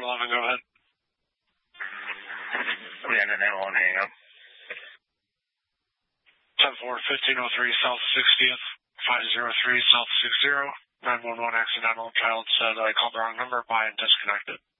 411, go ahead. Yeah, then that won't hang up. 10-4, 1503 South 60th, 503 South 60, 911 accidental. Child said I called the wrong number, bye and disconnected.